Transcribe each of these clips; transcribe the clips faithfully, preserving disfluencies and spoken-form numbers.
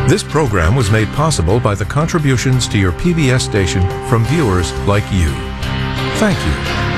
This program was made possible by the contributions to your P B S station from viewers like you. Thank you.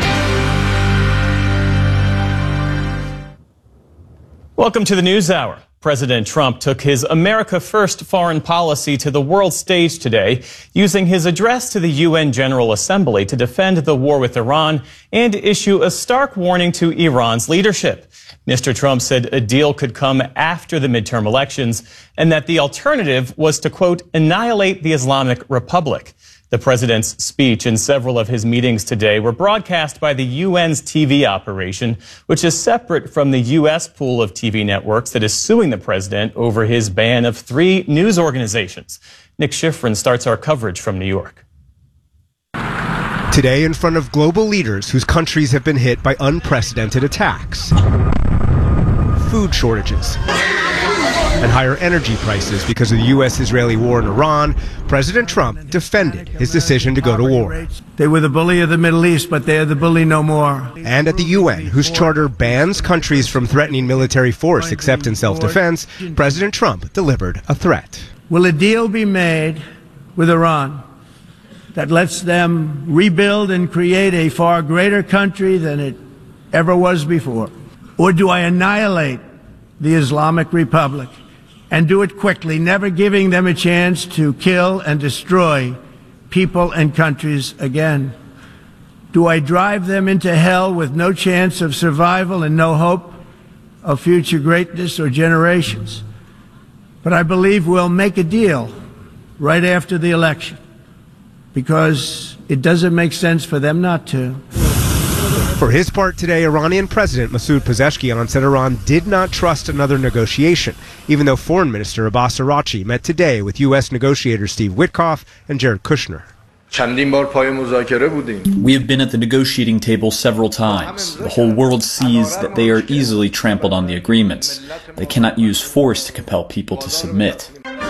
Welcome to the News Hour. President Trump took his America First foreign policy to the world stage today, using his address to the U N General Assembly to defend the war with Iran and issue a stark warning to Iran's leadership. Mister Trump said a deal could come after the midterm elections and that the alternative was to, quote, annihilate the Islamic Republic. The president's speech and several of his meetings today were broadcast by the U N's T V operation, which is separate from the U S pool of T V networks that is suing the president over his ban of three news organizations. Nick Schifrin starts our coverage from New York. Today, in front of global leaders whose countries have been hit by unprecedented attacks, food shortages, and higher energy prices because of the U S Israeli war in Iran, President Trump defended his decision to go to war. They were the bully of the Middle East, but they are the bully no more. And at the U N, whose charter bans countries from threatening military force except in self-defense, President Trump delivered a threat. Will a deal be made with Iran that lets them rebuild and create a far greater country than it ever was before? Or do I annihilate the Islamic Republic and do it quickly, never giving them a chance to kill and destroy people and countries again? Do I drive them into hell with no chance of survival and no hope of future greatness or generations? But I believe we'll make a deal right after the election, because it doesn't make sense for them not to. For his part today, Iranian President Masoud Pezeshkian said Iran did not trust another negotiation, even though Foreign Minister Abbas Araghchi met today with U S negotiators Steve Witkoff and Jared Kushner. We have been at the negotiating table several times. The whole world sees that they are easily trampled on the agreements. They cannot use force to compel people to submit.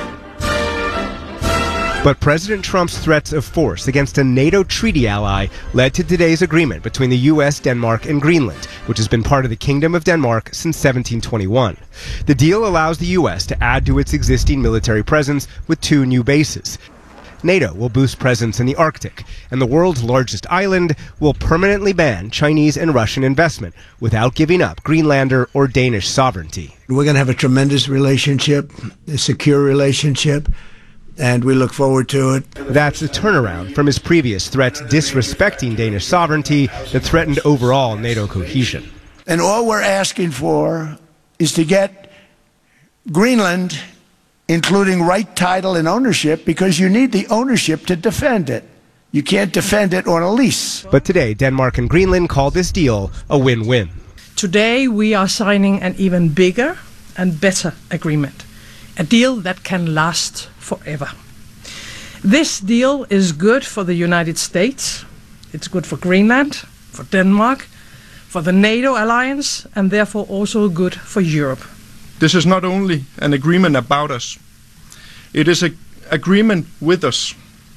But President Trump's threats of force against a NATO treaty ally led to today's agreement between the U S, Denmark, and Greenland, which has been part of the Kingdom of Denmark since seventeen twenty-one. The deal allows the U S to add to its existing military presence with two new bases. NATO will boost presence in the Arctic, and the world's largest island will permanently ban Chinese and Russian investment without giving up Greenlander or Danish sovereignty. We're going to have a tremendous relationship, a secure relationship, and we look forward to it. That's a turnaround from his previous threats disrespecting Danish sovereignty that threatened overall NATO cohesion. And all we're asking for is to get Greenland, including right title and ownership, because you need the ownership to defend it. You can't defend it on a lease. But today, Denmark and Greenland call this deal a win-win. Today, we are signing an even bigger and better agreement, a deal that can last forever. This deal is good for the United States, it's good for Greenland, for Denmark, for the NATO alliance, and therefore also good for Europe. This is not only an agreement about us, it is an agreement with us.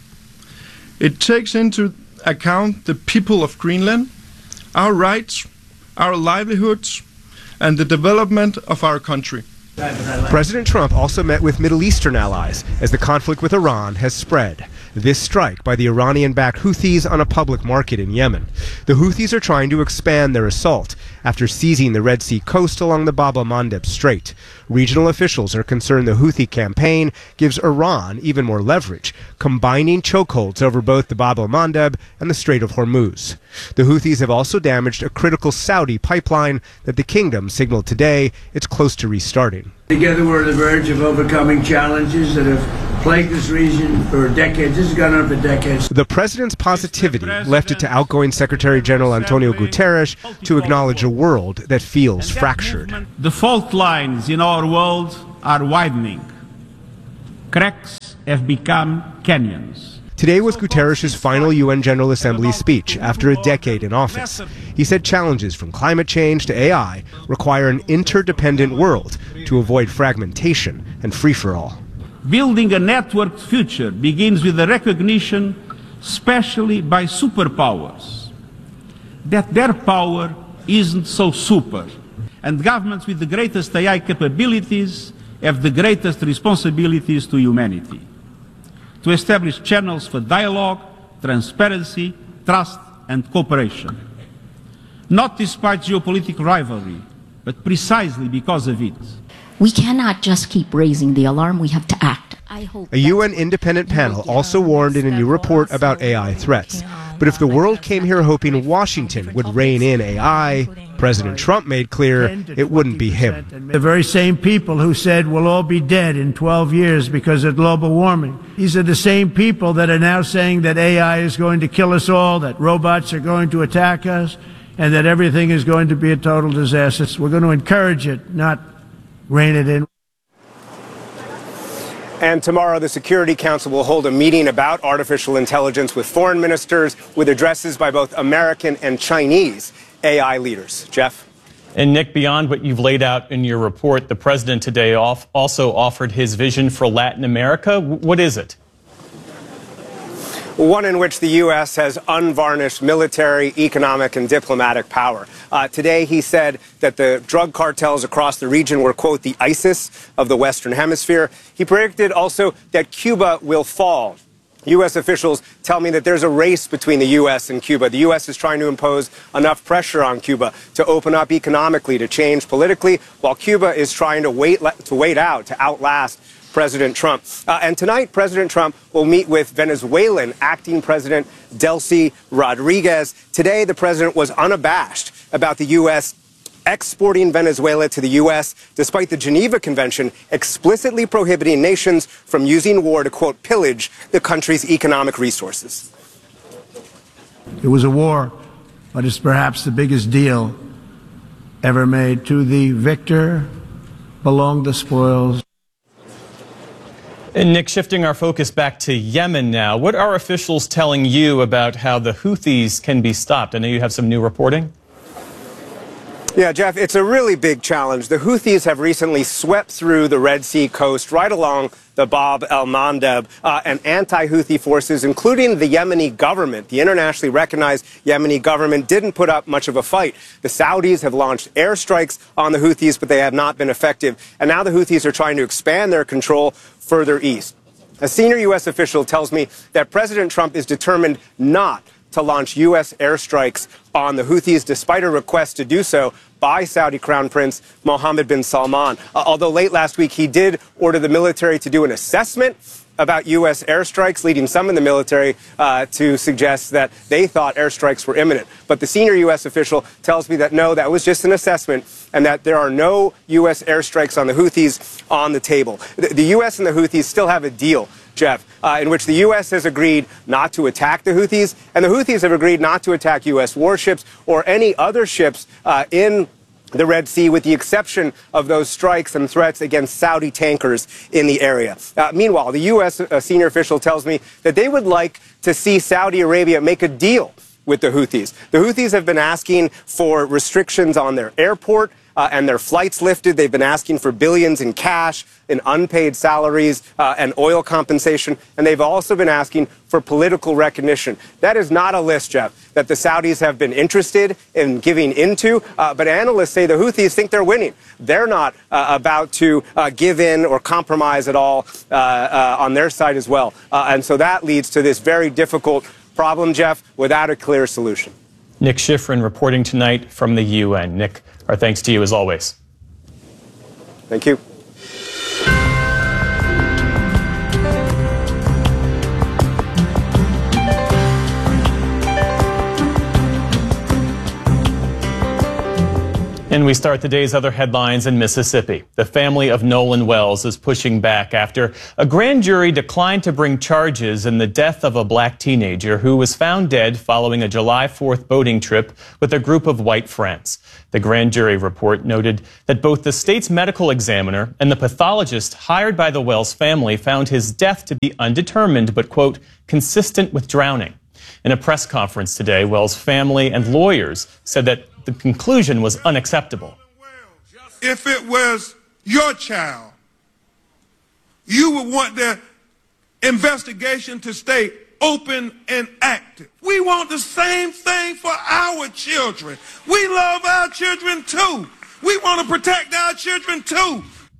It takes into account the people of Greenland, our rights, our livelihoods, and the development of our country. President Trump also met with Middle Eastern allies as the conflict with Iran has spread. This strike by the Iranian-backed Houthis on a public market in Yemen. The Houthis are trying to expand their assault after seizing the Red Sea coast along the Bab el-Mandeb Strait. Regional officials are concerned the Houthi campaign gives Iran even more leverage, combining chokeholds over both the Bab el-Mandeb and the Strait of Hormuz. The Houthis have also damaged a critical Saudi pipeline that the kingdom signaled today it's close to restarting. Together we're on the verge of overcoming challenges that have plagued this region for decades. This has gone on for decades. The president's positivity left it to outgoing Secretary General Antonio Guterres to acknowledge a world that feels fractured. The fault lines in our world are widening. Cracks have become canyons. Today was Guterres' final U N General Assembly speech after a decade in office. He said challenges from climate change to A I require an interdependent world to avoid fragmentation and free-for-all. Building a networked future begins with the recognition, especially by superpowers, that their power isn't so super, and governments with the greatest A I capabilities have the greatest responsibilities to humanity: to establish channels for dialogue, transparency, trust and cooperation, not despite geopolitical rivalry, but precisely because of it. We cannot just keep raising the alarm, we have to act. I hope a U N independent panel also warned in a new report about A I threats. But if the world came here hoping Washington would rein in A I, President Trump made clear it wouldn't be him. The very same people who said we'll all be dead in twelve years because of global warming. These are the same people that are now saying that A I is going to kill us all, that robots are going to attack us, and that everything is going to be a total disaster. We're going to encourage it, not rein it in. And tomorrow, the Security Council will hold a meeting about artificial intelligence with foreign ministers, with addresses by both American and Chinese A I leaders. Jeff? And Nick, beyond what you've laid out in your report, the president today off also offered his vision for Latin America. What is it? One in which the U S has unvarnished military, economic, and diplomatic power. Uh, today, he said that the drug cartels across the region were, quote, the ISIS of the Western Hemisphere. He predicted also that Cuba will fall. U S officials tell me that there's a race between the U S and Cuba. The U S is trying to impose enough pressure on Cuba to open up economically, to change politically, while Cuba is trying to wait, to wait out, to outlast President Trump. Uh, and tonight, President Trump will meet with Venezuelan acting President Delcy Rodriguez. Today, the president was unabashed about the U S exporting Venezuela to the U S, despite the Geneva Convention explicitly prohibiting nations from using war to, quote, pillage the country's economic resources. It was a war, but it's perhaps the biggest deal ever made. To the victor belong the spoils. And Nick, shifting our focus back to Yemen now, what are officials telling you about how the Houthis can be stopped? I know you have some new reporting. Yeah, Jeff, it's a really big challenge. The Houthis have recently swept through the Red Sea coast right along the Bab el-Mandeb, uh, and anti-Houthi forces, including the Yemeni government, the internationally recognized Yemeni government, didn't put up much of a fight. The Saudis have launched airstrikes on the Houthis, but they have not been effective. And now the Houthis are trying to expand their control further east. A senior U S official tells me that President Trump is determined not to launch U S airstrikes on the Houthis, despite a request to do so by Saudi Crown Prince Mohammed bin Salman. Uh, although late last week he did order the military to do an assessment about U S airstrikes, leading some in the military uh, to suggest that they thought airstrikes were imminent. But the senior U S official tells me that no, that was just an assessment, and that there are no U S airstrikes on the Houthis on the table. The, the U S and the Houthis still have a deal, Jeff, uh, in which the U S has agreed not to attack the Houthis, and the Houthis have agreed not to attack U S warships or any other ships uh, in the Red Sea, with the exception of those strikes and threats against Saudi tankers in the area. Uh, meanwhile, the U S uh, senior official tells me that they would like to see Saudi Arabia make a deal with the Houthis. The Houthis have been asking for restrictions on their airport uh, and their flights lifted. They've been asking for billions in cash, in unpaid salaries, uh, and oil compensation. And they've also been asking for political recognition. That is not a list, Jeff, that the Saudis have been interested in giving into. Uh, but analysts say the Houthis think they're winning. They're not uh, about to uh, give in or compromise at all uh, uh, on their side as well. Uh, and so that leads to this very difficult problem, Jeff, without a clear solution. Nick Schifrin reporting tonight from the U N. Nick, our thanks to you as always. Thank you. And we start the day's other headlines in Mississippi. The family of Nolan Wells is pushing back after a grand jury declined to bring charges in the death of a black teenager who was found dead following a July fourth boating trip with a group of white friends. The grand jury report noted that both the state's medical examiner and the pathologist hired by the Wells family found his death to be undetermined but, quote, consistent with drowning. In a press conference today, Wells' family and lawyers said that the conclusion was unacceptable. If it was your child, you would want the investigation to stay open and active. We want the same thing for our children. We love our children too. We want to protect our children too.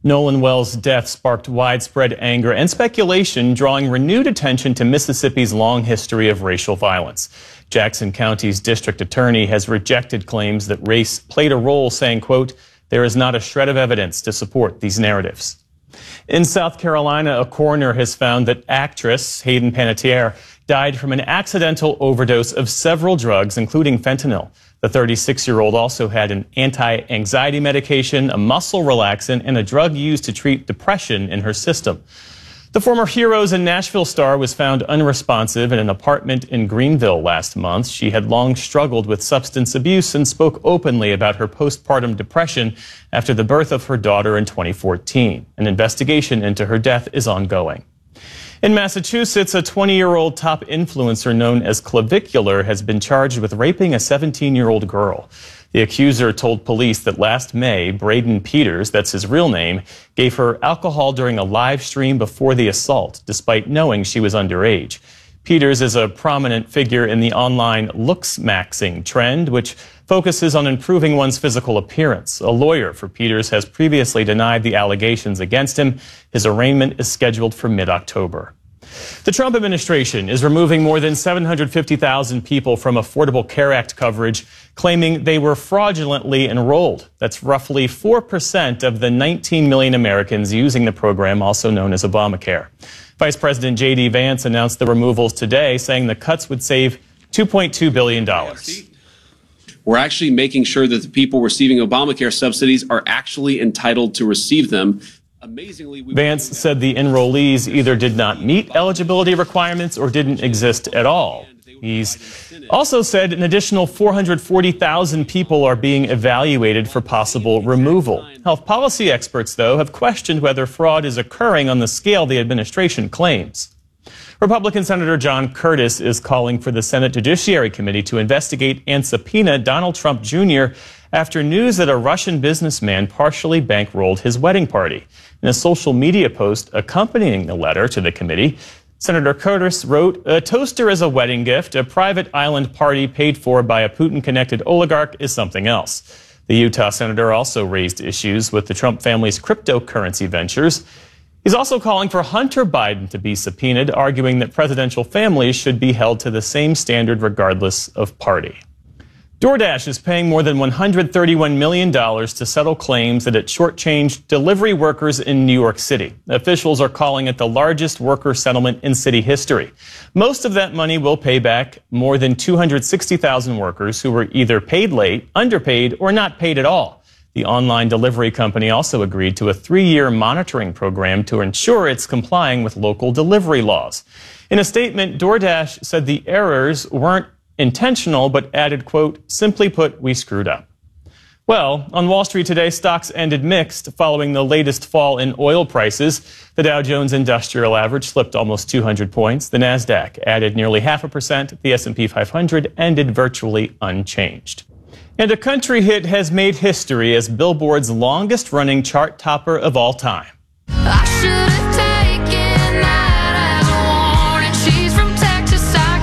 Nolan Wells' death sparked widespread anger and speculation, drawing renewed attention to Mississippi's long history of racial violence. Jackson County's district attorney has rejected claims that race played a role, saying, quote, "There is not a shred of evidence to support these narratives." In South Carolina, a coroner has found that actress Hayden Panettiere died from an accidental overdose of several drugs, including fentanyl. The thirty-six-year-old also had an anti-anxiety medication, a muscle relaxant, and a drug used to treat depression in her system. The former Heroes and Nashville star was found unresponsive in an apartment in Greenville last month. She had long struggled with substance abuse and spoke openly about her postpartum depression after the birth of her daughter in twenty fourteen. An investigation into her death is ongoing. In Massachusetts, a twenty-year-old top influencer known as Clavicular has been charged with raping a seventeen-year-old girl. The accuser told police that last May, Braden Peters, that's his real name, gave her alcohol during a live stream before the assault, despite knowing she was underage. Peters is a prominent figure in the online looks-maxing trend, which focuses on improving one's physical appearance. A lawyer for Peters has previously denied the allegations against him. His arraignment is scheduled for mid-October. The Trump administration is removing more than seven hundred fifty thousand people from Affordable Care Act coverage, claiming they were fraudulently enrolled. That's roughly four percent of the nineteen million Americans using the program, also known as Obamacare. Vice President J D Vance announced the removals today, saying the cuts would save two point two billion dollars. We're actually making sure that the people receiving Obamacare subsidies are actually entitled to receive them. Amazingly, Vance said the enrollees either did not meet eligibility requirements or didn't exist at all. He's also said an additional four hundred forty thousand people are being evaluated for possible removal. Health policy experts, though, have questioned whether fraud is occurring on the scale the administration claims. Republican Senator John Curtis is calling for the Senate Judiciary Committee to investigate and subpoena Donald Trump Junior after news that a Russian businessman partially bankrolled his wedding party. In a social media post accompanying the letter to the committee, Senator Curtis wrote, "A toaster is a wedding gift. A private island party paid for by a Putin-connected oligarch is something else." The Utah senator also raised issues with the Trump family's cryptocurrency ventures. He's also calling for Hunter Biden to be subpoenaed, arguing that presidential families should be held to the same standard regardless of party. DoorDash is paying more than one hundred thirty-one million dollars to settle claims that it shortchanged delivery workers in New York City. Officials are calling it the largest worker settlement in city history. Most of that money will pay back more than two hundred sixty thousand workers who were either paid late, underpaid, or not paid at all. The online delivery company also agreed to a three-year monitoring program to ensure it's complying with local delivery laws. In a statement, DoorDash said the errors weren't intentional, but added, quote, "Simply put, we screwed up." Well, on Wall Street today, stocks ended mixed following the latest fall in oil prices. The Dow Jones Industrial Average slipped almost two hundred points. The Nasdaq added nearly half a percent. The S and P five hundred ended virtually unchanged. And a country hit has made history as Billboard's longest-running chart topper of all time. I should have taken that as a warning. She's from Texas, I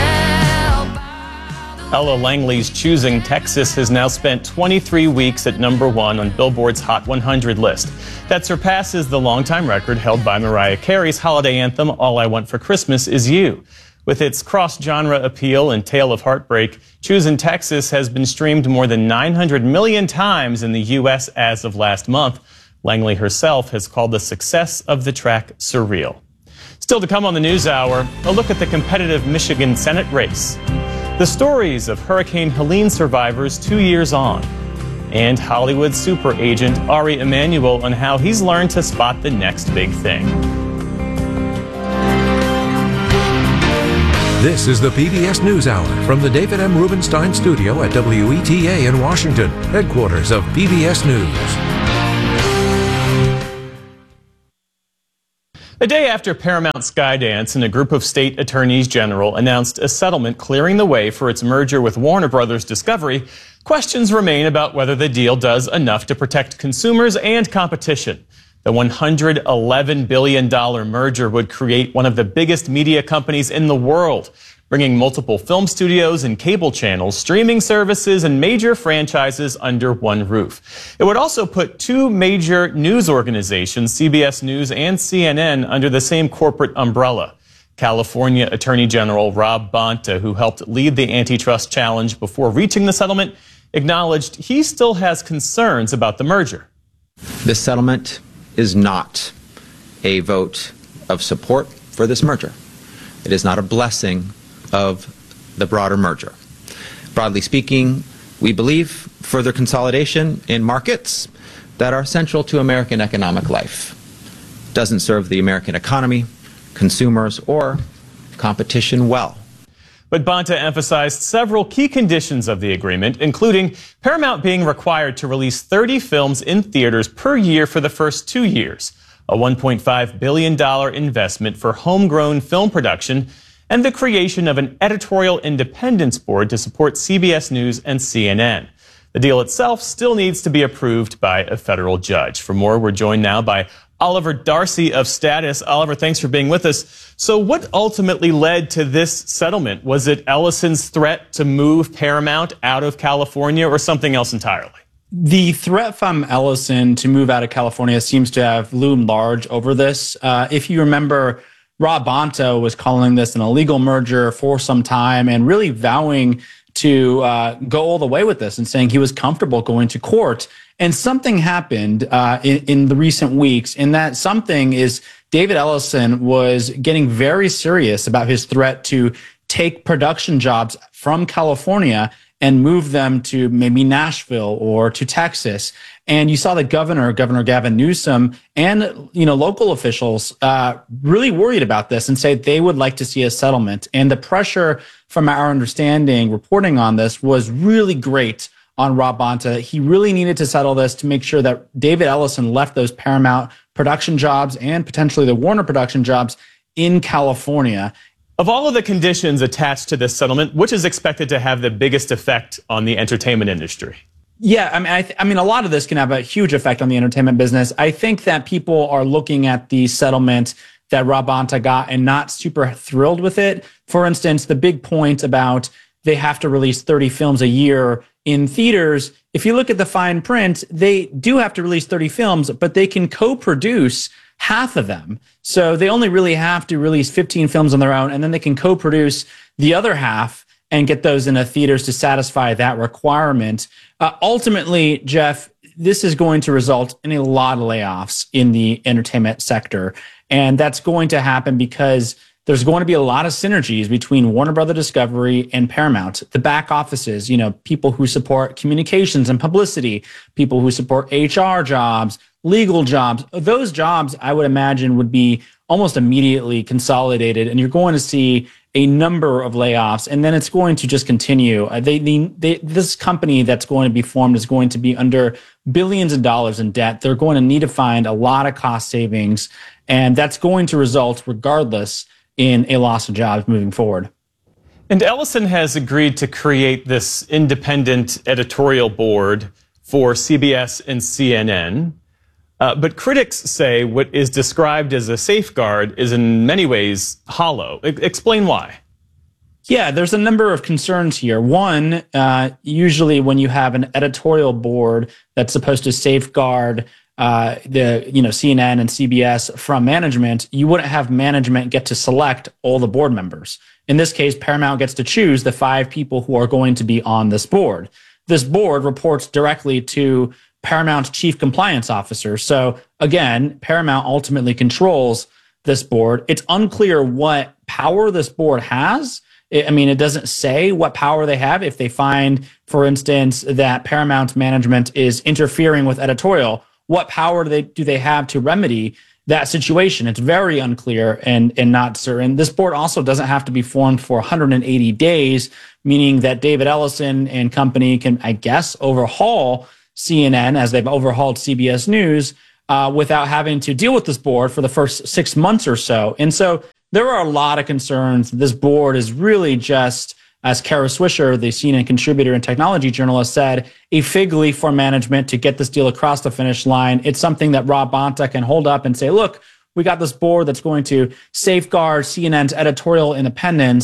can tell. Ella Langley's Choosing Texas has now spent twenty-three weeks at number one on Billboard's Hot one hundred list. That surpasses the longtime record held by Mariah Carey's holiday anthem, All I Want for Christmas Is You. With its cross-genre appeal and tale of heartbreak, Choosing Texas has been streamed more than nine hundred million times in the U S as of last month. Langley herself has called the success of the track surreal. Still to come on the NewsHour, a look at the competitive Michigan Senate race, the stories of Hurricane Helene survivors two years on, and Hollywood super agent Ari Emanuel on how he's learned to spot the next big thing. This is the P B S NewsHour from the David M. Rubenstein studio at W E T A in Washington, headquarters of P B S News. A day after Paramount Skydance and a group of state attorneys general announced a settlement clearing the way for its merger with Warner Brothers Discovery, questions remain about whether the deal does enough to protect consumers and competition. The one hundred eleven billion dollars merger would create one of the biggest media companies in the world, bringing multiple film studios and cable channels, streaming services, and major franchises under one roof. It would also put two major news organizations, C B S News and C N N, under the same corporate umbrella. California Attorney General Rob Bonta, who helped lead the antitrust challenge before reaching the settlement, acknowledged he still has concerns about the merger. This settlement is not a vote of support for this merger. It is not a blessing of the broader merger. Broadly speaking, we believe further consolidation in markets that are central to American economic life doesn't serve the American economy, consumers, or competition well. But Bonta emphasized several key conditions of the agreement, including Paramount being required to release thirty films in theaters per year for the first two years, a one point five billion dollars investment for homegrown film production, and the creation of an editorial independence board to support C B S News and C N N. The deal itself still needs to be approved by a federal judge. For more, we're joined now by Oliver Darcy of Status. Oliver, thanks for being with us. So what ultimately led to this settlement? Was it Ellison's threat to move Paramount out of California or something else entirely? The threat from Ellison to move out of California seems to have loomed large over this. Uh, if you remember, Rob Bonta was calling this an illegal merger for some time and really vowing to uh, go all the way with this and saying he was comfortable going to court. And something happened uh, in, in the recent weeks, and that something is David Ellison was getting very serious about his threat to take production jobs from California and move them to maybe Nashville or to Texas. And you saw the governor, Governor Gavin Newsom, and you know local officials uh, really worried about this and say they would like to see a settlement. And the pressure, from our understanding, reporting on this was really great on Rob Bonta. He really needed to settle this to make sure that David Ellison left those Paramount production jobs and potentially the Warner production jobs in California. Of all of the conditions attached to this settlement, which is expected to have the biggest effect on the entertainment industry? Yeah, I mean, I, th- I mean, a lot of this can have a huge effect on the entertainment business. I think that people are looking at the settlement that Rob Bonta got and not super thrilled with it. For instance, the big point about they have to release thirty films a year in theaters. If you look at the fine print, they do have to release thirty films, but they can co-produce half of them. So they only really have to release fifteen films on their own, and then they can co-produce the other half and get those into theaters to satisfy that requirement. Uh, ultimately, Jeff, this is going to result in a lot of layoffs in the entertainment sector. And that's going to happen because there's going to be a lot of synergies between Warner Brother Discovery and Paramount. The back offices, you know, people who support communications and publicity, people who support H R jobs, legal jobs, those jobs I would imagine would be almost immediately consolidated, and you're going to see a number of layoffs, and then it's going to just continue. Uh, they, they, they, this company that's going to be formed is going to be under billions of dollars in debt. They're going to need to find a lot of cost savings, and that's going to result, regardless, in a loss of jobs moving forward. And Ellison has agreed to create this independent editorial board for C B S and C N N. Uh, but critics say what is described as a safeguard is in many ways hollow. I- explain why. Yeah, there's a number of concerns here. One, uh, usually when you have an editorial board that's supposed to safeguard uh, the you know C N N and C B S from management, you wouldn't have management get to select all the board members. In this case, Paramount gets to choose the five people who are going to be on this board. This board reports directly to Paramount's chief compliance officer. So again, Paramount ultimately controls this board. It's unclear what power this board has. I mean, it doesn't say what power they have. If they find, for instance, that Paramount management is interfering with editorial, what power do they, do they have to remedy that situation? It's very unclear and, and not certain. This board also doesn't have to be formed for one hundred eighty days, meaning that David Ellison and company can, I guess, overhaul C N N as they've overhauled C B S News uh, without having to deal with this board for the first six months or so. And so there are a lot of concerns. This board is really just, as Kara Swisher, the C N N contributor and technology journalist, said, a fig leaf for management to get this deal across the finish line. It's something that Rob Bonta can hold up and say, look, we got this board that's going to safeguard C N N's editorial independence,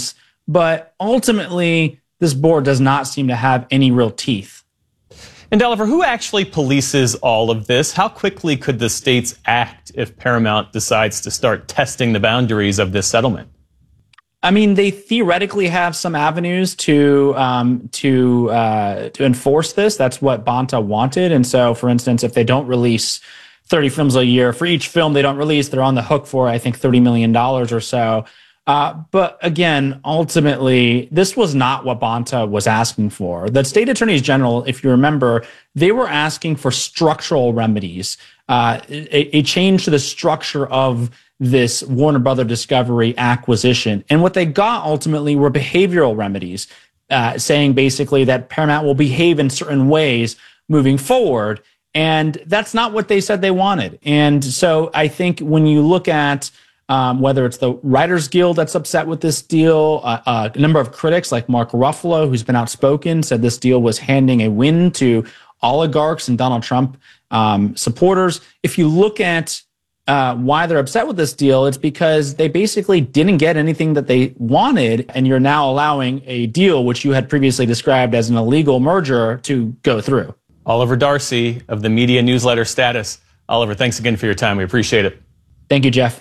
But ultimately, this board does not seem to have any real teeth. And Oliver, who actually polices all of this? How quickly could the states act if Paramount decides to start testing the boundaries of this settlement? I mean, they theoretically have some avenues to um, to uh, to enforce this. That's what Bonta wanted. And so, for instance, if they don't release thirty films a year, for each film they don't release, they're on the hook for, I think, thirty million dollars or so. Uh, but again, ultimately, this was not what Bonta was asking for. The state attorneys general, if you remember, they were asking for structural remedies, uh, a, a change to the structure of this Warner Brother Discovery acquisition. And what they got ultimately were behavioral remedies, uh, saying basically that Paramount will behave in certain ways moving forward. And that's not what they said they wanted. And so I think when you look at Um, whether it's the Writers Guild that's upset with this deal, uh, uh, a number of critics like Mark Ruffalo, who's been outspoken, said this deal was handing a win to oligarchs and Donald Trump um, supporters. If you look at uh, why they're upset with this deal, it's because they basically didn't get anything that they wanted, and you're now allowing a deal which you had previously described as an illegal merger to go through. Oliver Darcy of the media newsletter Status. Oliver, thanks again for your time. We appreciate it. Thank you, Jeff.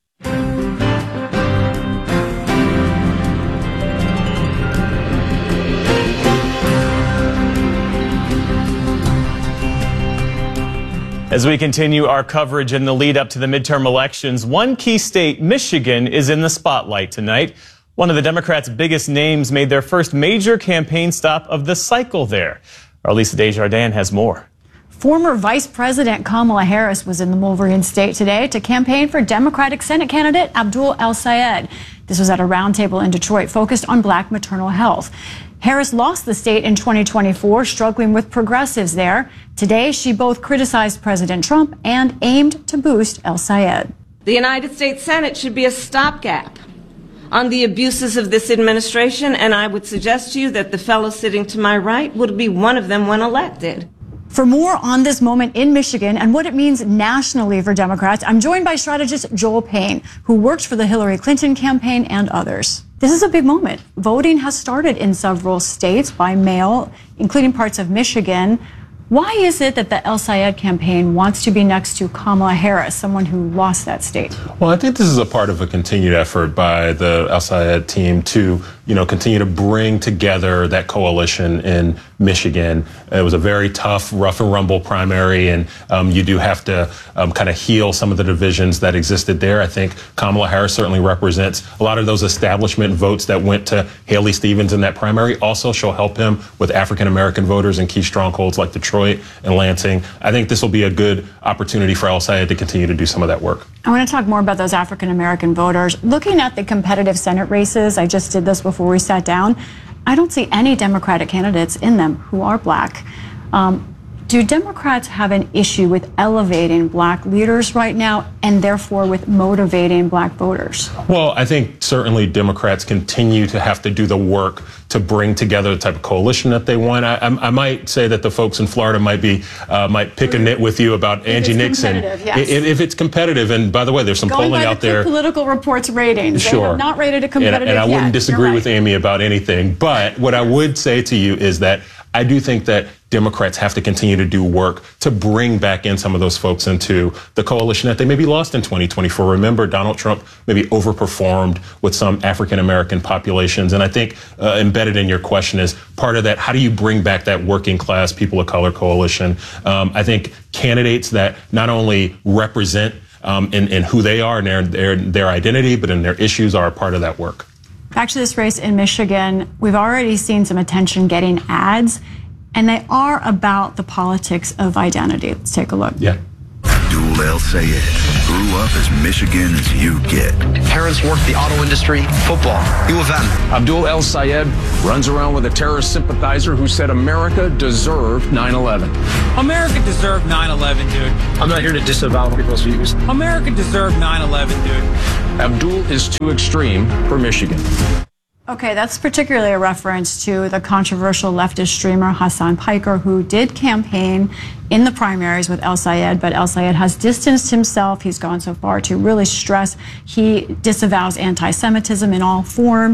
As we continue our coverage in the lead up to the midterm elections, one key state, Michigan, is in the spotlight tonight. One of the Democrats' biggest names made their first major campaign stop of the cycle there. Our Lisa Desjardins has more. Former Vice President Kamala Harris was in the Wolverine State today to campaign for Democratic Senate candidate Abdul El-Sayed. This was at a roundtable in Detroit focused on black maternal health. Harris lost the state in twenty twenty-four, struggling with progressives there. Today, she both criticized President Trump and aimed to boost El-Sayed. The United States Senate should be a stopgap on the abuses of this administration, and I would suggest to you that the fellow sitting to my right would be one of them when elected. For more on this moment in Michigan and what it means nationally for Democrats, I'm joined by strategist Joel Payne, who worked for the Hillary Clinton campaign and others. This is a big moment. Voting has started in several states by mail, including parts of Michigan. Why is it that the El-Sayed campaign wants to be next to Kamala Harris, someone who lost that state? Well, I think this is a part of a continued effort by the El-Sayed team to, you know, continue to bring together that coalition in Michigan. It was a very tough, rough and rumble primary, and um, you do have to um, kind of heal some of the divisions that existed there. I think Kamala Harris certainly represents a lot of those establishment votes that went to Haley Stevens in that primary. Also, she'll help him with African-American voters in key strongholds like Detroit and Lansing. I think this will be a good opportunity for El-Sayed to continue to do some of that work. I want to talk more about those African-American voters. Looking at the competitive Senate races, I just did this before we sat down, I don't see any Democratic candidates in them who are black. Um, do Democrats have an issue with elevating black leaders right now and therefore with motivating black voters? Well, I think certainly Democrats continue to have to do the work to bring together the type of coalition that they want. I, I, I might say that the folks in Florida might be uh, might pick a nit with you about if Angie Nixon. Yes. If, if it's competitive, and by the way, there's some Going polling by out the there. Political Reports ratings. Sure. They have not rated it competitive and, and I yet. wouldn't disagree You're right. with Amy about anything. But what I would say to you is that I do think that Democrats have to continue to do work to bring back in some of those folks into the coalition that they maybe lost in twenty twenty-four. Remember, Donald Trump maybe overperformed with some African-American populations. And I think uh, embedded in your question is part of that, how do you bring back that working class, people of color coalition? Um, I think candidates that not only represent um, in, in who they are and their, their, their identity, but in their issues are a part of that work. Back to this race in Michigan, we've already seen some attention getting ads, and they are about the politics of identity. Let's take a look. Yeah. Abdul El-Sayed grew up as Michigan as you get. Parents work the auto industry, football, U of M. Abdul El-Sayed runs around with a terrorist sympathizer who said America deserved nine eleven. America deserved nine eleven, dude. I'm not here to disavow people's views. America deserved nine eleven, dude. Abdul is too extreme for Michigan. Okay, that's particularly a reference to the controversial leftist streamer Hassan Piker, who did campaign in the primaries with El-Sayed, but El-Sayed has distanced himself. He's gone so far to really stress he disavows anti-Semitism in all forms.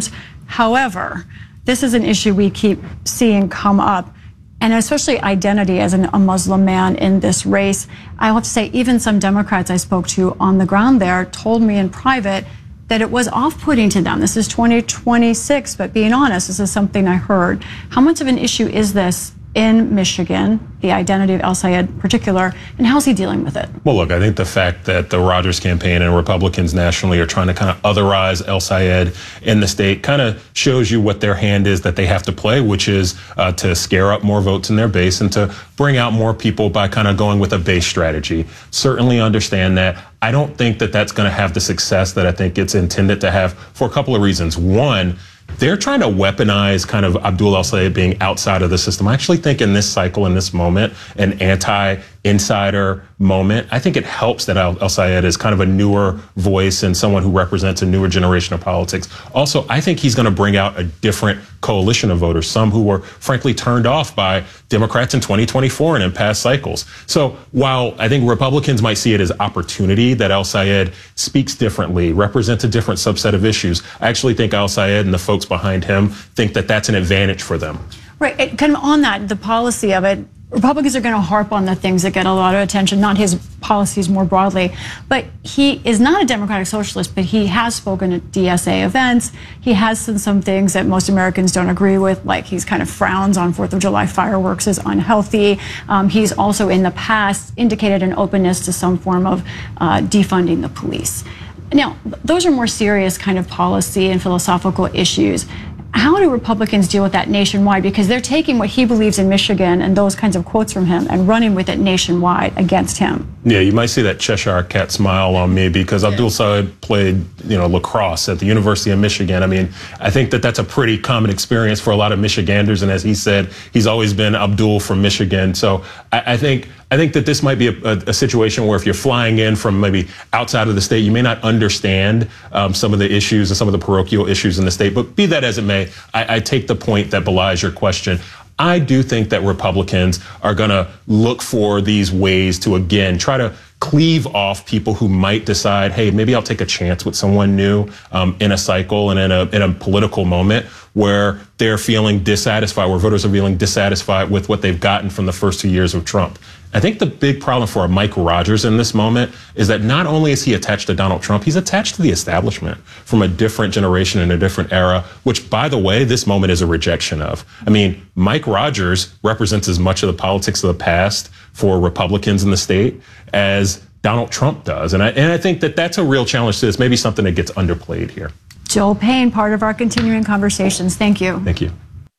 However, this is an issue we keep seeing come up, and especially identity as an, a Muslim man in this race. I have to say, even some Democrats I spoke to on the ground there told me in private that it was off-putting to them. This is twenty twenty-six, but being honest, this is something I heard. How much of an issue is this in Michigan, the identity of El Sayed in particular, and how's he dealing with it? Well, look, I think the fact that the Rogers campaign and Republicans nationally are trying to kind of otherize El Sayed in the state kind of shows you what their hand is that they have to play, which is uh, to scare up more votes in their base and to bring out more people by kind of going with a base strategy. Certainly understand that. I don't think that that's going to have the success that I think it's intended to have for a couple of reasons. One, they're trying to weaponize kind of Abdul El Sayed being outside of the system. I actually think in this cycle, in this moment, an anti-insider moment, I think it helps that El, El Sayed is kind of a newer voice and someone who represents a newer generation of politics. Also, I think he's going to bring out a different coalition of voters, some who were frankly turned off by Democrats in twenty twenty-four and in past cycles. So while I think Republicans might see it as opportunity that El Sayed speaks differently, represents a different subset of issues, I actually think El Sayed and the folks behind him think that that's an advantage for them. Right, it, kind of on that, the policy of it, Republicans are going to harp on the things that get a lot of attention, not his policies more broadly. But he is not a democratic socialist, but he has spoken at D S A events. He has said some things that most Americans don't agree with, like he's kind of frowns on fourth of July fireworks as unhealthy. Um, he's also in the past indicated an openness to some form of uh, defunding the police. Now, those are more serious kind of policy and philosophical issues. How do Republicans deal with that nationwide? Because they're taking what he believes in Michigan and those kinds of quotes from him and running with it nationwide against him. Yeah, you might see that Cheshire Cat smile on me because yeah. Abdul Sayed played, you know, lacrosse at the University of Michigan. I mean, I think that that's a pretty common experience for a lot of Michiganders. And as he said, he's always been Abdul from Michigan. So I, I think I think that this might be a, a, a situation where if you're flying in from maybe outside of the state, you may not understand um, some of the issues and some of the parochial issues in the state. But be that as it may, I, I take the point that belies your question. I do think that Republicans are going to look for these ways to, again, try to cleave off people who might decide, hey, maybe I'll take a chance with someone new um, in a cycle and in a, in a political moment where they're feeling dissatisfied, where voters are feeling dissatisfied with what they've gotten from the first two years of Trump. I think the big problem for Mike Rogers in this moment is that not only is he attached to Donald Trump, he's attached to the establishment from a different generation and a different era, which, by the way, this moment is a rejection of. I mean, Mike Rogers represents as much of the politics of the past for Republicans in the state as Donald Trump does. And I, and I think that that's a real challenge to this, maybe something that gets underplayed here. Joel Payne, part of our continuing conversations. Thank you. Thank you.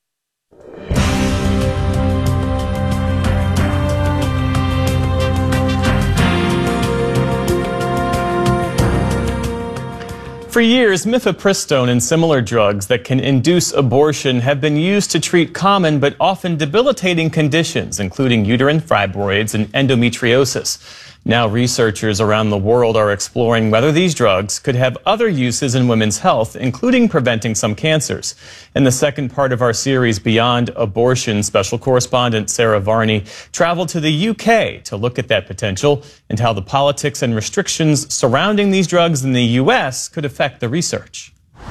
For years, mifepristone and similar drugs that can induce abortion have been used to treat common but often debilitating conditions, including uterine fibroids and endometriosis. Now, researchers around the world are exploring whether these drugs could have other uses in women's health, including preventing some cancers. In the second part of our series, Beyond Abortion, special correspondent Sarah Varney traveled to the U K to look at that potential and how the politics and restrictions surrounding these drugs in the U S could affect the research.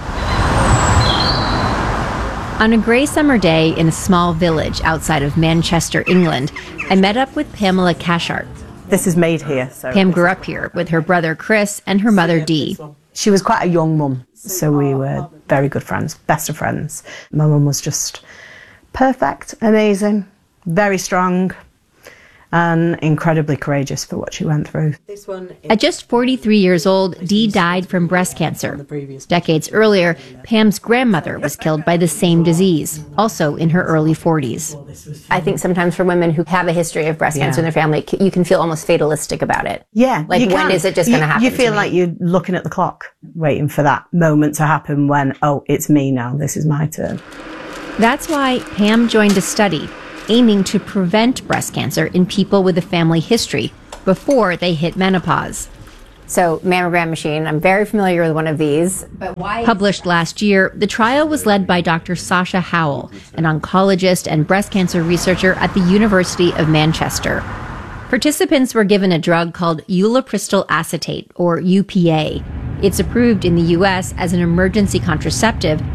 On a grey summer day in a small village outside of Manchester, England, I met up with Pamela Cashart. This is made here. So Pam grew up here with her brother Chris and her mother Dee. She was quite a young mum, so we were very good friends, best of friends. My mum was just perfect, amazing, very strong, and incredibly courageous for what she went through. At just forty-three years old, Dee died from breast cancer. Decades earlier, Pam's grandmother was killed by the same disease, also in her early forties. I think sometimes for women who have a history of breast Yeah. cancer in their family, you can feel almost fatalistic about it. Yeah. Like, you when can. is it just You- going to happen You to feel me? like you're looking at the clock, waiting for that moment to happen when, oh, it's me now, this is my turn. That's why Pam joined a study aiming to prevent breast cancer in people with a family history before they hit menopause. So, mammogram machine, I'm very familiar with one of these. But why? Published last year, the trial was led by Doctor Sasha Howell, an oncologist and breast cancer researcher at the University of Manchester. Participants were given a drug called ulipristal acetate, or U P A. It's approved in the U S as an emergency contraceptive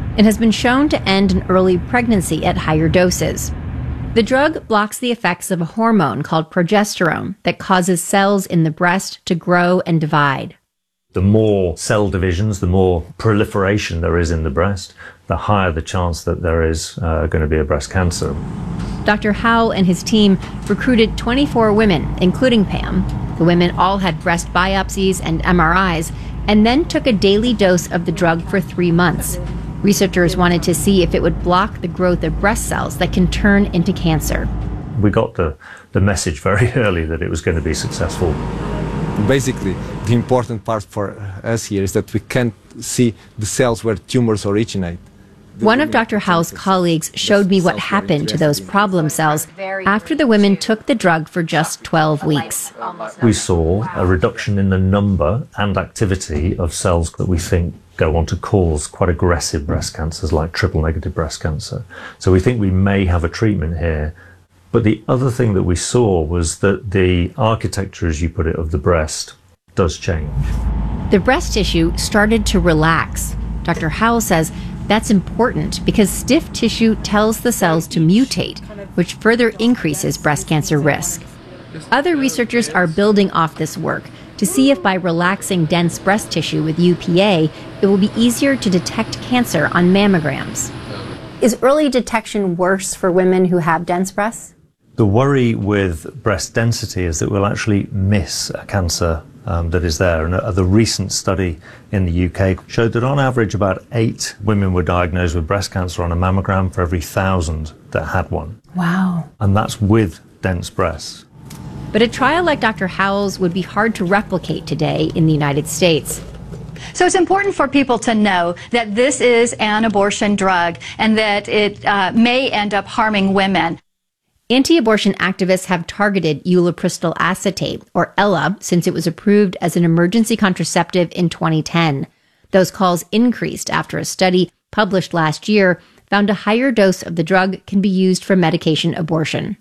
and has been shown to end an early pregnancy at higher doses. The drug blocks the effects of a hormone called progesterone that causes cells in the breast to grow and divide. The more cell divisions, the more proliferation there is in the breast, the higher the chance that there is uh, going to be a breast cancer. Doctor Howell and his team recruited twenty-four women, including Pam. The women all had breast biopsies and M R Is, and then took a daily dose of the drug for three months. Researchers wanted to see if it would block the growth of breast cells that can turn into cancer. We got the, the message very early that it was going to be successful. Basically, the important part for us here is that we can't see the cells where tumors originate. One of Doctor Howell's colleagues showed me what happened to those problem cells after the women took the drug for just twelve weeks. We saw a reduction in the number and activity of cells that we think go on to cause quite aggressive breast cancers like triple-negative breast cancer. So we think we may have a treatment here. But the other thing that we saw was that the architecture, as you put it, of the breast does change. The breast tissue started to relax. Doctor Howell says that's important because stiff tissue tells the cells to mutate, which further increases breast cancer risk. Other researchers are building off this work to see if by relaxing dense breast tissue with U P A, it will be easier to detect cancer on mammograms. Is early detection worse for women who have dense breasts? The worry with breast density is that we'll actually miss a cancer um, that is there. And uh, the recent study in the U K showed that on average about eight women were diagnosed with breast cancer on a mammogram for every thousand that had one. Wow. And that's with dense breasts. But a trial like Doctor Howell's would be hard to replicate today in the United States. So it's important for people to know that this is an abortion drug and that it uh, may end up harming women. Anti-abortion activists have targeted ulipristal acetate, or Ella, since it was approved as an emergency contraceptive in twenty ten. Those calls increased after a study published last year found a higher dose of the drug can be used for medication abortion.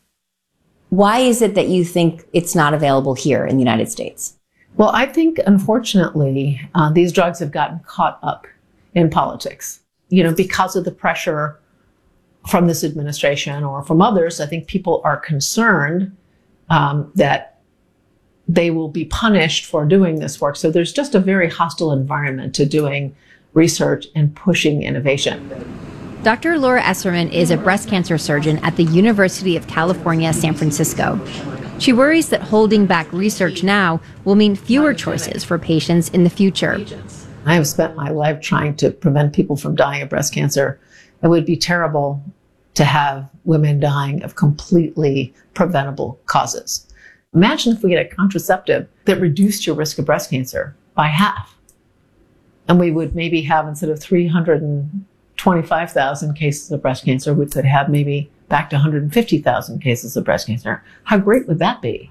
Why is it that you think it's not available here in the United States? Well, I think, unfortunately, uh, these drugs have gotten caught up in politics. You know, because of the pressure from this administration or from others, I think people are concerned um, that they will be punished for doing this work. So there's just a very hostile environment to doing research and pushing innovation. Doctor Laura Esserman is a breast cancer surgeon at the University of California, San Francisco. She worries that holding back research now will mean fewer choices for patients in the future. I have spent my life trying to prevent people from dying of breast cancer. It would be terrible to have women dying of completely preventable causes. Imagine if we had a contraceptive that reduced your risk of breast cancer by half. And we would maybe have, instead of three hundred twenty-five thousand cases of breast cancer, we could have maybe back to one hundred fifty thousand cases of breast cancer. How great would that be?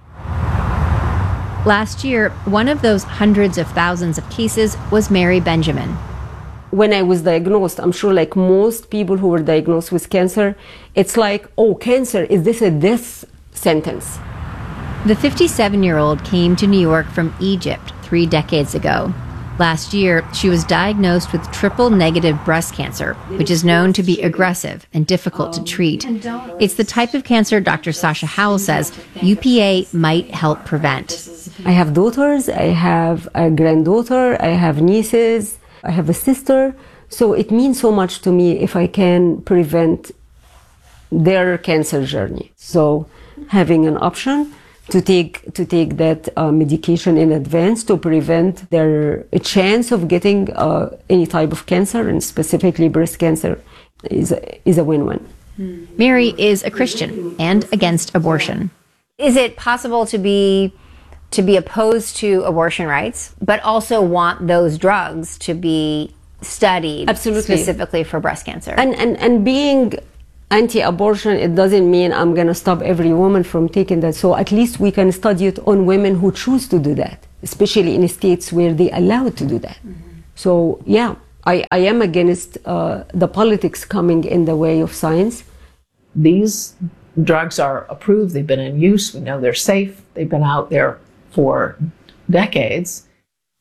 Last year, one of those hundreds of thousands of cases was Mary Benjamin. When I was diagnosed, I'm sure like most people who were diagnosed with cancer, it's like, oh, cancer, is this a death sentence? The fifty-seven-year-old came to New York from Egypt three decades ago. Last year, she was diagnosed with triple-negative breast cancer, which is known to be aggressive and difficult to treat. It's the type of cancer Doctor Sasha Howell says U P A might help prevent. I have daughters, I have a granddaughter, I have nieces, I have a sister. So it means so much to me if I can prevent their cancer journey. So having an option to take to take that uh, medication in advance to prevent their a chance of getting uh, any type of cancer, and specifically breast cancer, is a, is a win-win. Mary is a Christian and against abortion. Is it possible to be to be opposed to abortion rights, but also want those drugs to be studied Absolutely. specifically for breast cancer? And and and being anti-abortion, it doesn't mean I'm going to stop every woman from taking that. So at least we can study it on women who choose to do that, especially in states where they allow to do that. Mm-hmm. So yeah, I, I am against uh, the politics coming in the way of science. These drugs are approved. They've been in use. We know they're safe. They've been out there for decades.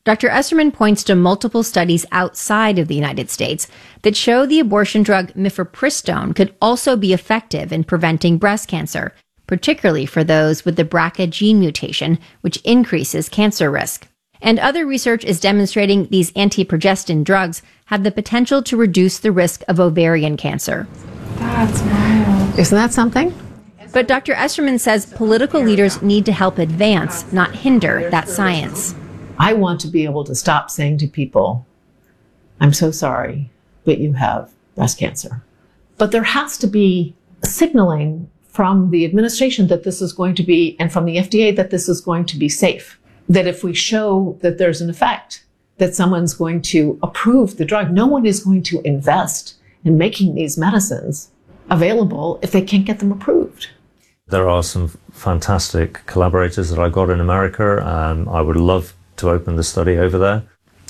Doctor Esserman points to multiple studies outside of the United States that show the abortion drug mifepristone could also be effective in preventing breast cancer, particularly for those with the B R C A gene mutation, which increases cancer risk. And other research is demonstrating these anti-progestin drugs have the potential to reduce the risk of ovarian cancer. That's wild. Isn't that something? But Doctor Esserman says political leaders need to help advance, not hinder, that science. I want to be able to stop saying to people, I'm so sorry, but you have breast cancer. But there has to be signaling from the administration that this is going to be, and from the F D A that this is going to be safe. That if we show that there's an effect, that someone's going to approve the drug. No one is going to invest in making these medicines available if they can't get them approved. There are some fantastic collaborators that I got in America, and I would love to open the study over there.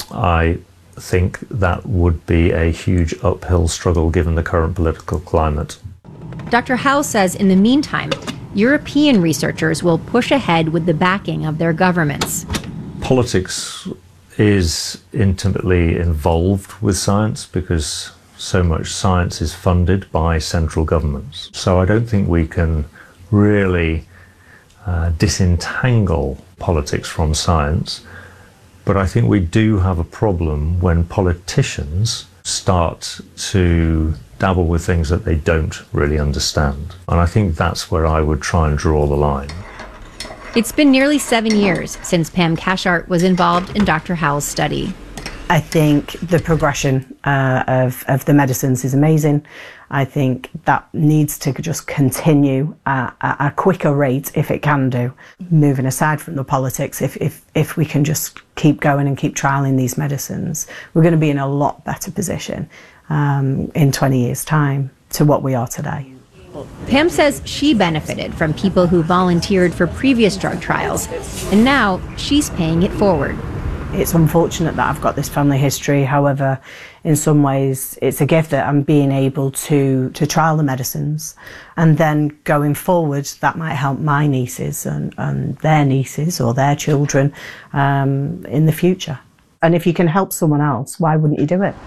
I think that would be a huge uphill struggle given the current political climate. Doctor Howell says in the meantime, European researchers will push ahead with the backing of their governments. Politics is intimately involved with science because so much science is funded by central governments. So I don't think we can really uh, disentangle politics from science. But I think we do have a problem when politicians start to dabble with things that they don't really understand. And I think that's where I would try and draw the line. It's been nearly seven years since Pam Cashart was involved in Doctor Howell's study. I think the progression uh, of, of the medicines is amazing. I think that needs to just continue at a quicker rate if it can do. Moving aside from the politics, if, if, if we can just keep going and keep trialling these medicines, we're going to be in a lot better position um, in twenty years' time to what we are today. Pam says she benefited from people who volunteered for previous drug trials, and now she's paying it forward. It's unfortunate that I've got this family history. However, in some ways, it's a gift that I'm being able to, to trial the medicines. And then going forward, that might help my nieces and, and their nieces or their children um, in the future. And if you can help someone else, why wouldn't you do it?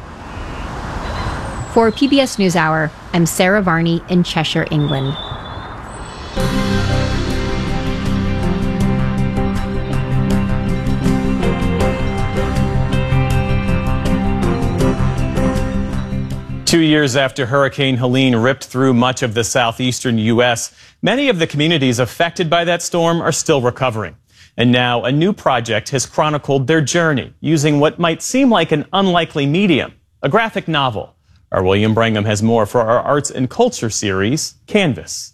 For P B S NewsHour, I'm Sarah Varney in Cheshire, England. Two years after Hurricane Helene ripped through much of the southeastern U S, many of the communities affected by that storm are still recovering. And now a new project has chronicled their journey using what might seem like an unlikely medium, a graphic novel. Our William Brangham has more for our Arts and Culture series, Canvas.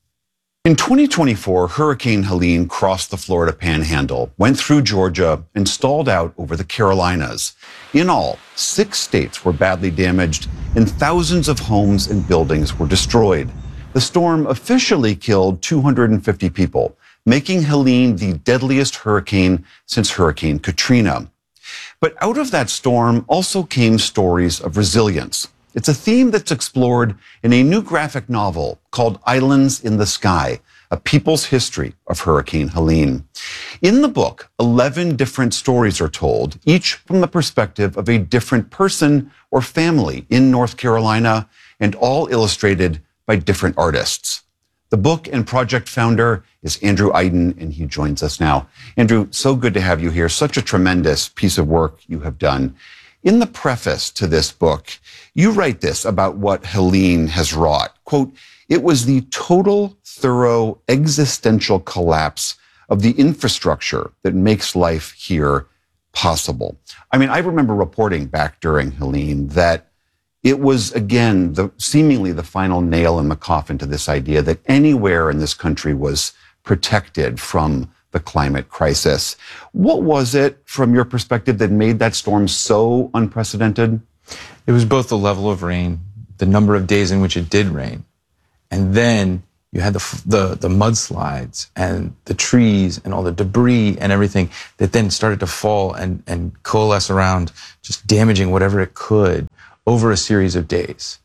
In twenty twenty-four, Hurricane Helene crossed the Florida Panhandle, went through Georgia, and stalled out over the Carolinas. In all, six states were badly damaged, and thousands of homes and buildings were destroyed. The storm officially killed two hundred fifty people, making Helene the deadliest hurricane since Hurricane Katrina. But out of that storm also came stories of resilience. It's a theme that's explored in a new graphic novel called Islands in the Sky, a people's history of Hurricane Helene. In the book, eleven different stories are told, each from the perspective of a different person or family in North Carolina, and all illustrated by different artists. The book and project founder is Andrew Aydin, and he joins us now. Andrew, so good to have you here. Such a tremendous piece of work you have done. In the preface to this book, you write this about what Helene has wrought. Quote, "It was the total, thorough, existential collapse of the infrastructure that makes life here possible." I mean, I remember reporting back during Helene that it was, again, the seemingly the final nail in the coffin to this idea that anywhere in this country was protected from the climate crisis. What was it, from your perspective, that made that storm so unprecedented? It was both the level of rain, the number of days in which it did rain, and then you had the, the, the mudslides and the trees and all the debris and everything that then started to fall and, and coalesce around, just damaging whatever it could over a series of days.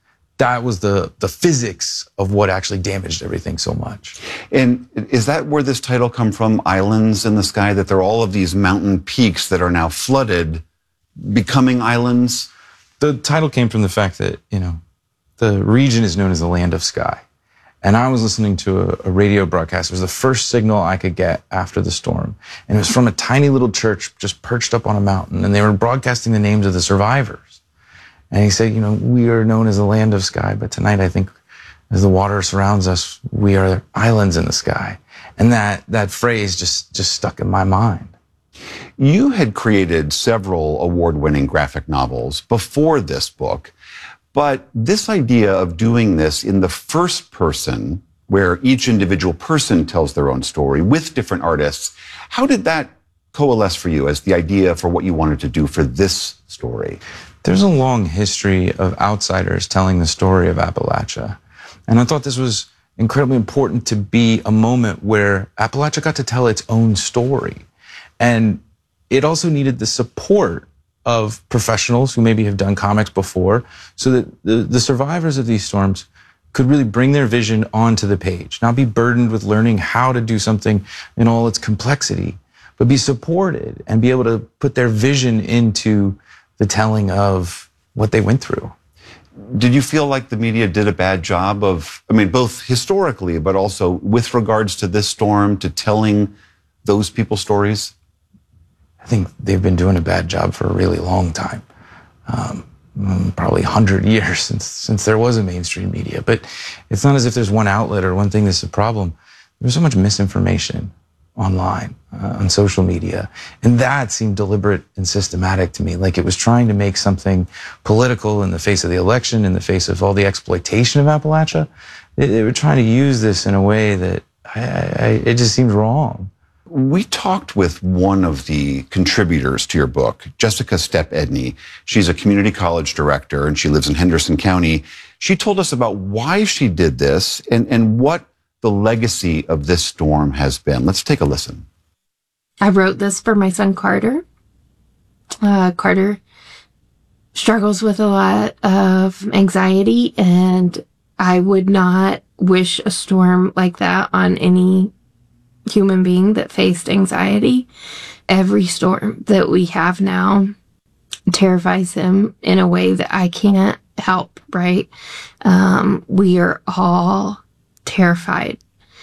that was the the physics of what actually damaged everything so much. And is that where this title come from, Islands in the Sky, that there are all of these mountain peaks that are now flooded, becoming islands? The title came from the fact that, you know, the region is known as the Land of Sky. And I was listening to a, a radio broadcast. It was the first signal I could get after the storm. And it was from a tiny little church just perched up on a mountain. And they were broadcasting the names of the survivors. And he said, you know, we are known as the Land of Sky, but tonight I think as the water surrounds us, we are islands in the sky. And that, that phrase just, just stuck in my mind. You had created several award-winning graphic novels before this book, but this idea of doing this in the first person, where each individual person tells their own story with different artists, how did that coalesce for you as the idea for what you wanted to do for this story? There's a long history of outsiders telling the story of Appalachia. And I thought this was incredibly important to be a moment where Appalachia got to tell its own story. And it also needed the support of professionals who maybe have done comics before, so that the, the survivors of these storms could really bring their vision onto the page, not be burdened with learning how to do something in all its complexity, but be supported and be able to put their vision into the telling of what they went through. Did you feel like the media did a bad job of, I mean, both historically, but also with regards to this storm, to telling those people's stories? I think they've been doing a bad job for a really long time. Um, probably a hundred years since since there was a mainstream media. But it's not as if there's one outlet or one thing that's a problem. There's so much misinformation online, uh, on social media. And that seemed deliberate and systematic to me. Like it was trying to make something political in the face of the election, in the face of all the exploitation of Appalachia. They, they were trying to use this in a way that I, I, it just seemed wrong. We talked with one of the contributors to your book, Jessica Stepp-Edney. She's a community college director and she lives in Henderson County. She told us about why she did this and, and what the legacy of this storm has been. Let's take a listen. I wrote this for my son, Carter. Uh, Carter struggles with a lot of anxiety, and I would not wish a storm like that on any human being that faced anxiety. Every storm that we have now terrifies him in a way that I can't help, right? Um, we are all terrified.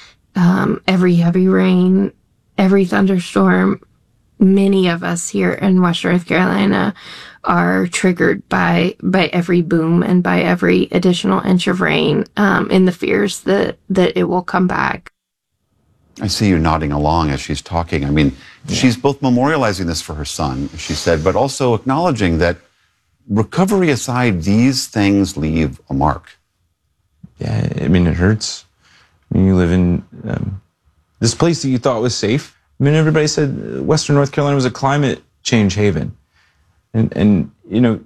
Um, every heavy rain, every thunderstorm, many of us here in West North Carolina are triggered by by every boom and by every additional inch of rain, um, in the fears that, that it will come back. I see you nodding along as she's talking. I mean, yeah. She's both memorializing this for her son, she said, but also acknowledging that, recovery aside, these things leave a mark. Yeah, I mean, it hurts. I mean, you live in um, this place that you thought was safe. I mean, everybody said Western North Carolina was a climate change haven. And, and you know,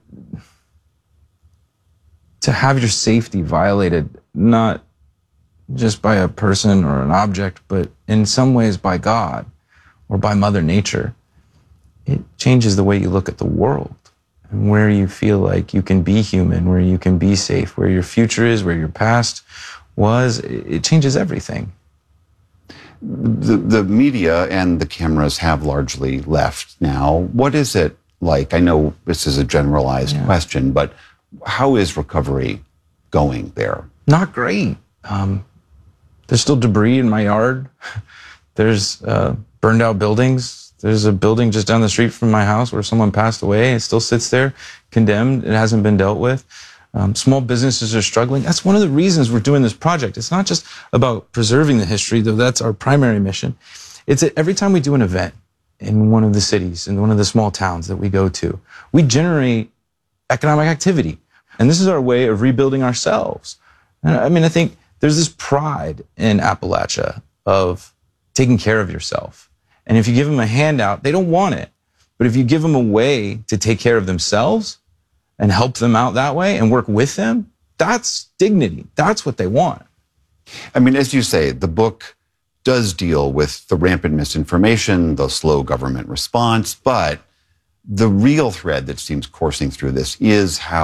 to have your safety violated, not just by a person or an object, but in some ways by God or by Mother Nature, it changes the way you look at the world and where you feel like you can be human, where you can be safe, where your future is, where your past was. It changes everything. The, the media and the cameras have largely left now. What is it like? I know this is a generalized yeah. question, but how is recovery going there? Not great. Um, there's still debris in my yard. There's uh, burned out buildings. There's a building just down the street from my house where someone passed away. It still sits there, condemned. It hasn't been dealt with. Um, small businesses are struggling. That's one of the reasons we're doing this project. It's not just about preserving the history, though that's our primary mission. It's that every time we do an event in one of the cities, in one of the small towns that we go to, we generate economic activity. And this is our way of rebuilding ourselves. And I mean, I think there's this pride in Appalachia of taking care of yourself. And if you give them a handout, they don't want it. But if you give them a way to take care of themselves and help them out that way and work with them, that's dignity. That's what they want. I mean, as you say, the book does deal with the rampant misinformation, the slow government response, but the real thread that seems coursing through this is how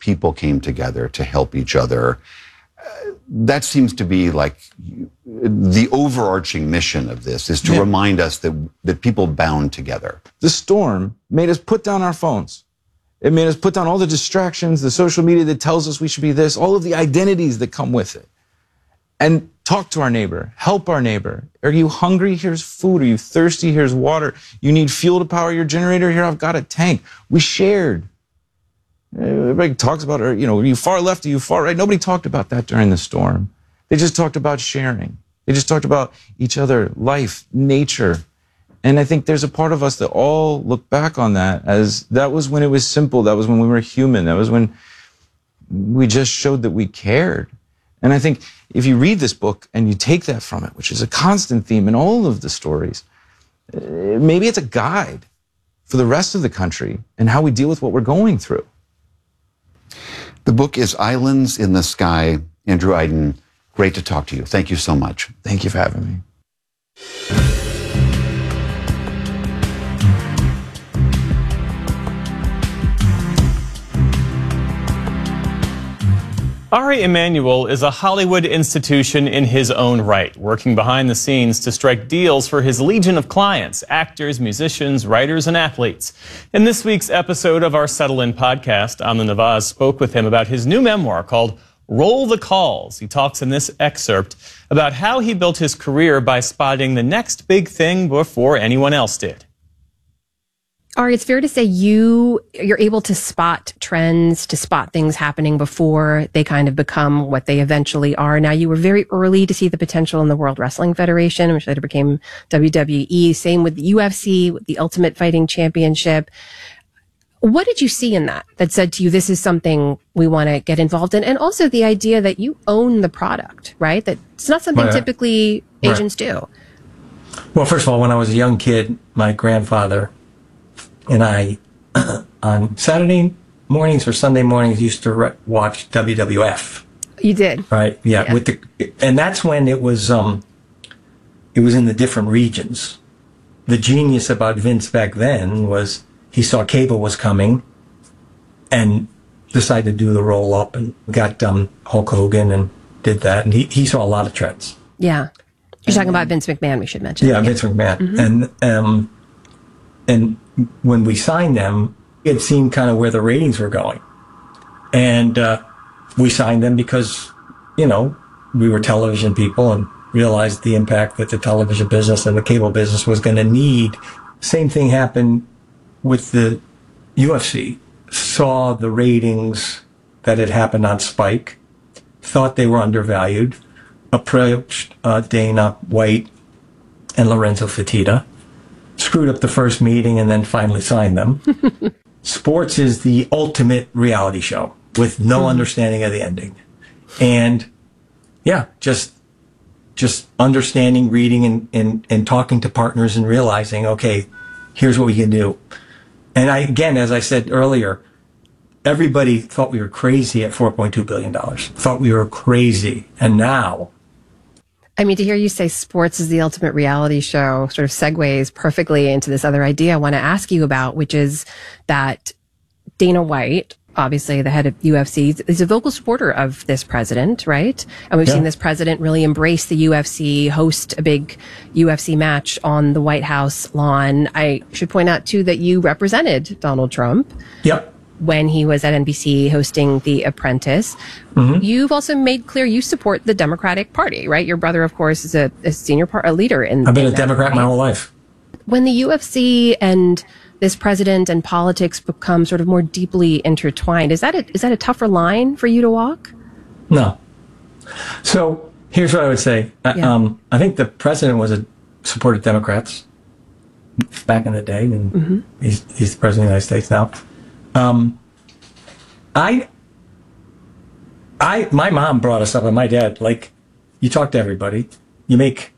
people came together to help each other. Uh, that seems to be like the overarching mission of this, is to Yeah. remind us that, that people bound together. The storm made us put down our phones. It made us put down all the distractions, the social media that tells us we should be this, all of the identities that come with it. And talk to our neighbor, help our neighbor. Are you hungry? Here's food. Are you thirsty? Here's water. You need fuel to power your generator? Here, I've got a tank. We shared. Everybody talks about, you know, are you far left? Are you far right? Nobody talked about that during the storm. They just talked about sharing. They just talked about each other, life, nature. And I think there's a part of us that all look back on that as that was when it was simple. That was when we were human. That was when we just showed that we cared. And I think if you read this book and you take that from it, which is a constant theme in all of the stories, maybe it's a guide for the rest of the country and how we deal with what we're going through. The book is Islands in the Sky. Andrew Aydin, great to talk to you. Thank you so much. Thank you for having me. Ari Emanuel is a Hollywood institution in his own right, working behind the scenes to strike deals for his legion of clients, actors, musicians, writers, and athletes. In this week's episode of our Settle In podcast, Amna Nawaz spoke with him about his new memoir called Roll the Calls. He talks in this excerpt about how he built his career by spotting the next big thing before anyone else did. Ari, it's fair to say you, you're able to spot trends, to spot things happening before they kind of become what they eventually are. Now, you were very early to see the potential in the World Wrestling Federation, which later became W W E. Same with the U F C, with the Ultimate Fighting Championship. What did you see in that that said to you, this is something we want to get involved in? And also the idea that you own the product, right? That it's not something Right. typically agents do. Well, first of all, when I was a young kid, my grandfather and I, on Saturday mornings or Sunday mornings, used to re- watch W W F. You did, right? Yeah, Yeah. with the, and that's when it was, um, it was in the different regions. The genius about Vince back then was he saw cable was coming, and decided to do the roll up and got um, Hulk Hogan and did that, and he he saw a lot of trends. Yeah. You're talking about Vince McMahon, we should mention. Yeah, Vince McMahon. Mhm. And um, and when we signed them, it had seen kind of where the ratings were going. And uh, we signed them because, you know, we were television people and realized the impact that the television business and the cable business was going to need. Same thing happened with the U F C. Saw the ratings that had happened on Spike, thought they were undervalued, approached uh, Dana White and Lorenzo Fertitta, screwed up the first meeting, and then finally signed them. Sports is the ultimate reality show with no understanding of the ending. And yeah, just just understanding, reading, and, and, and talking to partners and realizing, okay, here's what we can do. And I, again, as I said earlier, everybody thought we were crazy at four point two billion dollars, thought we were crazy. And now, I mean, to hear you say sports is the ultimate reality show sort of segues perfectly into this other idea I want to ask you about, which is that Dana White, obviously the head of U F C, is a vocal supporter of this president, right? And we've Yeah. seen this president really embrace the U F C, host a big U F C match on the White House lawn. I should point out, too, that you represented Donald Trump. Yep. When he was at N B C hosting The Apprentice. Mhm. You've also made clear you support the Democratic Party, right? Your brother, of course, is a, a senior part, a leader in. I've been in a that, Democrat my right? whole life. When the U F C and this president and politics become sort of more deeply intertwined, is that a, is that a tougher line for you to walk? No. So here's what I would say. I- Yeah. Um, I think the president was a supported Democrats back in the day, and Mhm. he's he's the president of the United States now. Um, I, I, my mom brought us up, and my dad. Like, you talk to everybody, you make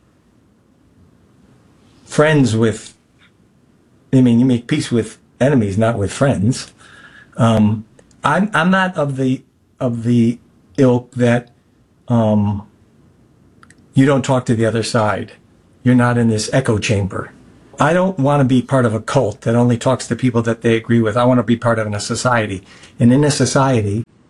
friends with. I mean, you make peace with enemies, not with friends. Um, I'm I'm not of the of the ilk that um, you don't talk to the other side. You're not in this echo chamber. I don't want to be part of a cult that only talks to people that they agree with. I want to be part of a society. And in a society,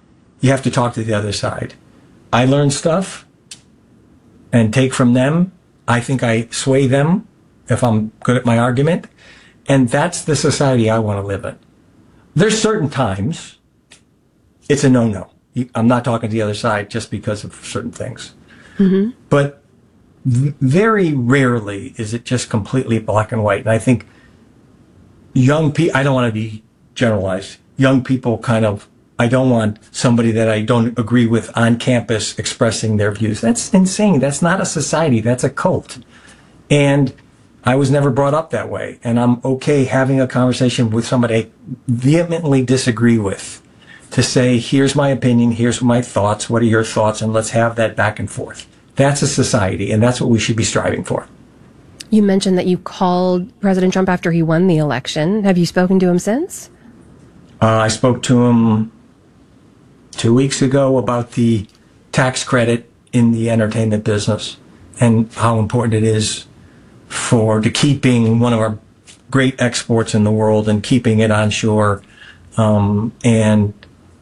you have to talk to the other side. I learn stuff and take from them. I think I sway them if I'm good at my argument. And that's the society I want to live in. There's certain times it's a no-no. I'm not talking to the other side just because of certain things. Mm-hmm. But v- very rarely is it just completely black and white. And I think young people, I don't want to be generalized, young people kind of, I don't want somebody that I don't agree with on campus expressing their views. That's insane. That's not a society. That's a cult. And I was never brought up that way. And I'm okay having a conversation with somebody I vehemently disagree with to say, here's my opinion, here's my thoughts, what are your thoughts, and let's have that back and forth. That's a society, and that's what we should be striving for. You mentioned that you called President Trump after he won the election. Have you spoken to him since? Uh, I spoke to him two weeks ago about the tax credit in the entertainment business and how important it is for to keeping one of our great exports in the world and keeping it onshore, um, and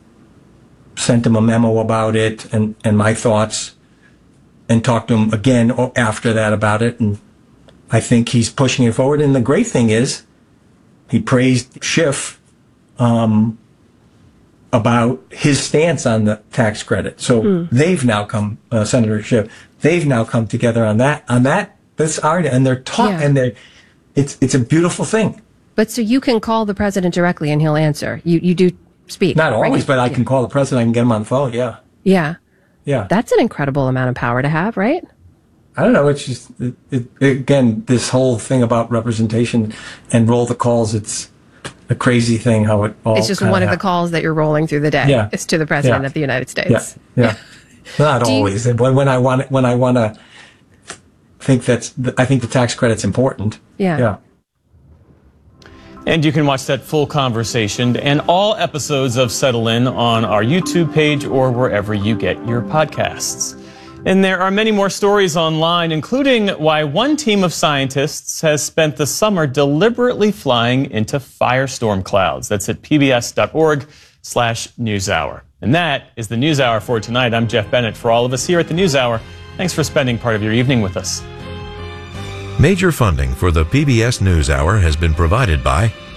sent him a memo about it and, and my thoughts, and talked to him again after that about it. And I think he's pushing it forward. And the great thing is he praised Schiff um, about his stance on the tax credit. So mm. they've now come, uh, Senator Schiff, they've now come together on that, on that, this art, and they're talking, yeah. and they're, it's, it's a beautiful thing. But so you can call the president directly and he'll answer. You, you do speak. Not always, right? but I yeah. can call the president. I can get him on the phone. Yeah. Yeah. Yeah. That's an incredible amount of power to have, right? I don't know. It's just, it, it, again, this whole thing about representation and roll the calls, it's a crazy thing how it all It's just one of the calls that you're rolling through the day. Yeah. It's to the president yeah. of the United States. Yeah. yeah. Not Do always. You, when, when I want, when I want to think that's, I think the tax credit's important. Yeah. Yeah. And you can watch that full conversation and all episodes of Settle In on our YouTube page or wherever you get your podcasts. And there are many more stories online, including why one team of scientists has spent the summer deliberately flying into firestorm clouds. That's at pbs.org slash newshour. And that is the NewsHour for tonight. I'm Jeff Bennett. For all of us here at the NewsHour, thanks for spending part of your evening with us. Major funding for the P B S NewsHour has been provided by